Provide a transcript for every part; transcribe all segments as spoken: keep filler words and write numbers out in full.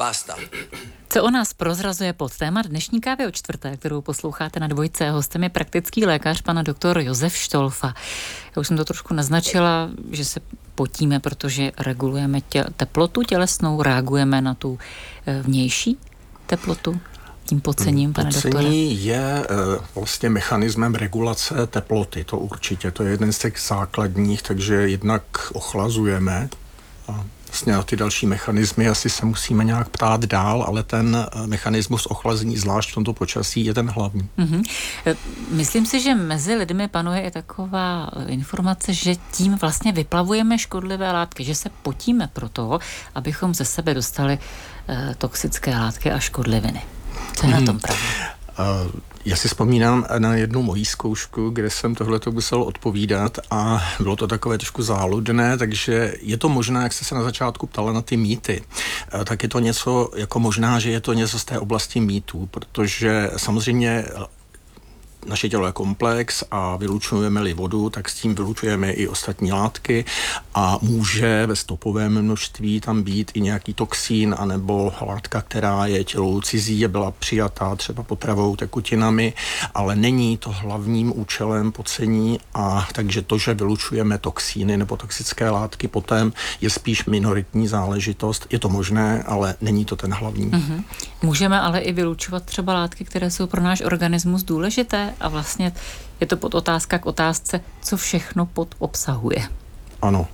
Basta. Co o nás prozrazuje pod téma dnešní kávy o čtvrté, kterou posloucháte na Dvojce. Hostem je praktický lékař, pana doktor Josef Štolfa. Já už jsem to trošku naznačila, že se potíme, protože regulujeme tě, teplotu tělesnou, reagujeme na tu e, vnější teplotu tím pocením, pane doktore. Pocení je e, vlastně mechanismem regulace teploty, to určitě, to je jeden z těch základních, takže jednak ochlazujeme a vlastně na ty další mechanismy asi se musíme nějak ptát dál, ale ten mechanismus ochlazení, zvlášť v tomto počasí, je ten hlavní. Mm-hmm. Myslím si, že mezi lidmi panuje i taková informace, že tím vlastně vyplavujeme škodlivé látky, že se potíme proto, abychom ze sebe dostali eh, toxické látky a škodliviny. Co je mm. na tom pravda? Uh, já si vzpomínám na jednu mojí zkoušku, kde jsem tohleto musel odpovídat a bylo to takové trošku záludné, takže je to možná, jak jste se na začátku ptala na ty mýty, uh, tak je to něco, jako možná, že je to něco z té oblasti mýtů, protože samozřejmě naše tělo je komplex a vylučujeme-li vodu, tak s tím vylučujeme i ostatní látky a může ve stopovém množství tam být i nějaký toxín anebo látka, která je tělu cizí, je byla přijatá třeba potravou, tekutinami, ale není to hlavním účelem pocení a takže to, že vylučujeme toxíny nebo toxické látky potom je spíš minoritní záležitost. Je to možné, ale není to ten hlavní. Mm-hmm. Můžeme ale i vylučovat třeba látky, které jsou pro náš organismus důležité a vlastně je to pod otázka k otázce, co všechno pod obsahuje. Ano.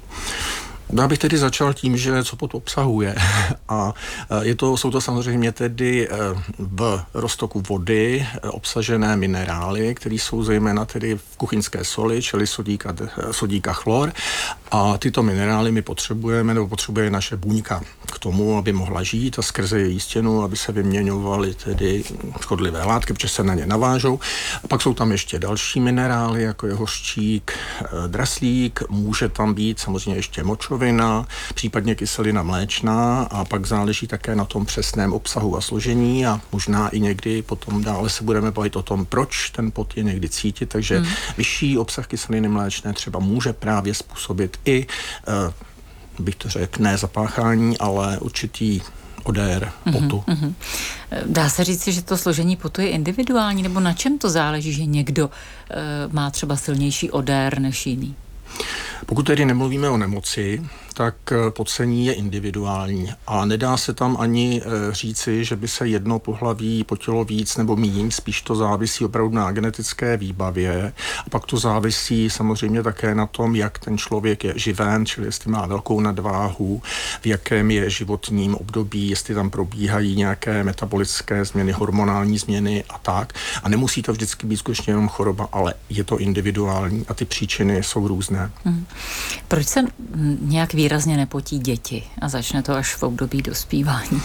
Já bych tedy začal tím, že co pod obsahuje. A je to, jsou to samozřejmě tedy v roztoku vody obsažené minerály, které jsou zejména tedy v kuchyňské soli, čili sodík a, sodík a chlor. A tyto minerály my potřebujeme, nebo potřebuje naše buňka k tomu, aby mohla žít a skrze její stěnu, aby se vyměňovaly tedy škodlivé látky, protože se na ně navážou. A pak jsou tam ještě další minerály, jako je hořčík, draslík, může tam být samozřejmě ještě močovina, případně kyselina mléčná a pak záleží také na tom přesném obsahu a složení a možná i někdy potom dále se budeme bavit o tom, proč ten pot je někdy cítit, takže hmm. vyšší obsah kyseliny mléčné třeba může právě způsobit i uh, bych to řekl, ne zapáchání, ale určitý odér potu. Mm-hmm. Dá se říct, že to složení potu je individuální, nebo na čem to záleží, že někdo uh, má třeba silnější odér než jiný? Pokud tedy nemluvíme o nemoci, tak pocení je individuální a nedá se tam ani říci, že by se jedno pohlaví potilo víc nebo míň, spíš to závisí opravdu na genetické výbavě a pak to závisí samozřejmě také na tom, jak ten člověk je živen, čili jestli má velkou nadváhu, v jakém je životním období, jestli tam probíhají nějaké metabolické změny, hormonální změny a tak. A nemusí to vždycky být skutečně jenom choroba, ale je to individuální a ty příčiny jsou různé. Hmm. Proč se nějak výrazně nepotí děti a začne to až v období dospívání?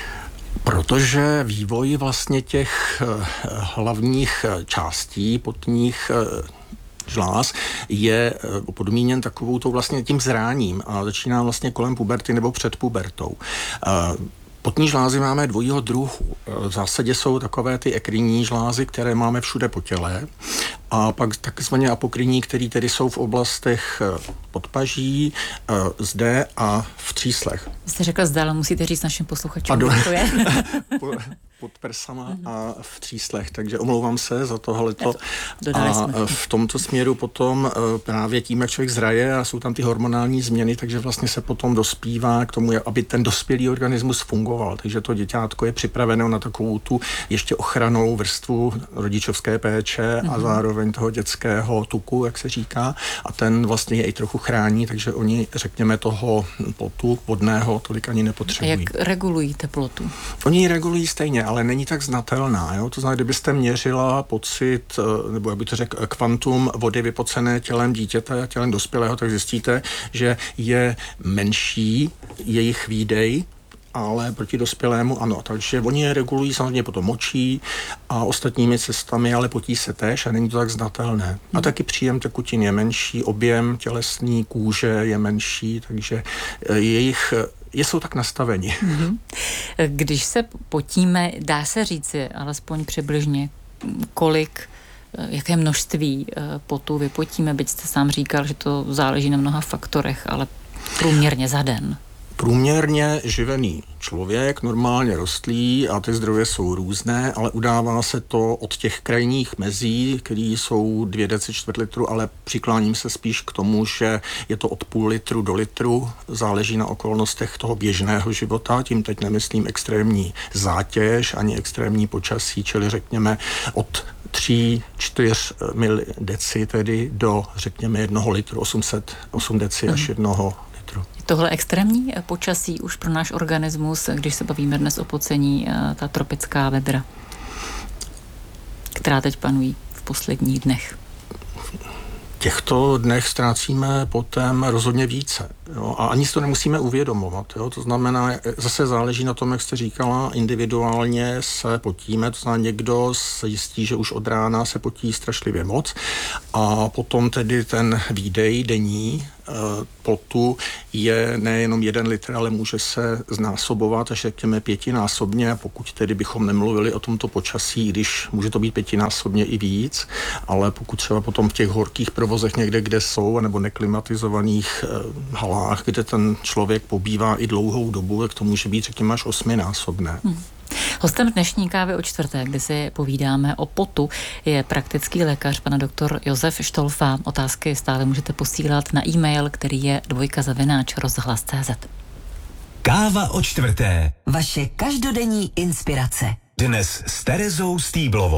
Protože vývoj vlastně těch hlavních částí potních žláz je podmíněn takovou to vlastně tím zráním a začíná vlastně kolem puberty nebo před pubertou. Potní žlázy máme dvojího druhu. V zásadě jsou takové ty ekrinní žlázy, které máme všude po těle a pak takzvané apokrinní, které tedy jsou v oblastech podpaží, zde a v tříslech. Jste řekl zde, ale musíte říct našim posluchačům, co to je. Pod prsama a v tříslech, takže omlouvám se za tohleto. A v tomto směru potom právě tím, jak člověk zraje a jsou tam ty hormonální změny, takže vlastně se potom dospívá k tomu, aby ten dospělý organismus fungoval. Takže to děťátko je připraveno na takovou tu ještě ochranou vrstvu rodičovské péče mm-hmm. a zároveň toho dětského tuku, jak se říká. A ten vlastně je i trochu chrání, takže oni, řekněme, toho potu vodného tolik ani nepotřebují. A jak regulují teplotu? Oni ji regulují stejně, ale není tak znatelná. Jo? To znamená, kdybyste měřila pocit, nebo jak bych to řekl, kvantum vody vypocené tělem dítěte a tělem dospělého, tak zjistíte, že je menší jejich výdej, ale proti dospělému ano. Takže oni je regulují samozřejmě potom močí a ostatními cestami, ale potí se též a není to tak znatelné. Hmm. A taky příjem tekutin je menší, objem tělesný kůže je menší, takže jejich jsou tak nastaveni. Mm-hmm. Když se potíme, dá se říci alespoň přibližně, kolik, jaké množství potu vypotíme, byť jste sám říkal, že to záleží na mnoha faktorech, ale průměrně za den. Průměrně živený člověk, normálně rostlý, a ty zdroje jsou různé, ale udává se to od těch krajních mezí, které jsou dvě deci čtvrt litru, ale přikláním se spíš k tomu, že je to od půl litru do litru, záleží na okolnostech toho běžného života, tím teď nemyslím extrémní zátěž ani extrémní počasí, čili řekněme od tři čtyři mil deci tedy do řekněme jednoho litru, osm set osm deci až jednoho litru. Tohle extrémní počasí už pro náš organismus, když se bavíme dnes o pocení, ta tropická vedra, která teď panují v posledních dnech. V těchto dnech ztrácíme potom rozhodně více. Jo? A ani si to nemusíme uvědomovat. Jo? To znamená, zase záleží na tom, jak jste říkala, individuálně se potíme. To znamená, někdo se jistí, že už od rána se potí strašlivě moc a potom tedy ten výdej denní potu je nejenom jeden litr, ale může se znásobovat až řekněme pětinásobně, pokud tedy bychom nemluvili o tomto počasí, když může to být pětinásobně i víc, ale pokud třeba potom v těch horkých provozech někde, kde jsou, nebo neklimatizovaných halách, kde ten člověk pobývá i dlouhou dobu, tak to může být řekněme až osminásobné. Hmm. Hostem dnešní kávy o čtvrté, kdy si povídáme o potu, je praktický lékař, pan doktor Josef Štolfa. Otázky stále můžete posílat na e-mail, který je dvojka zavináč rozhlas tečka cé zet. Káva o čtvrté. Vaše každodenní inspirace. Dnes s Terezou Stýblovou.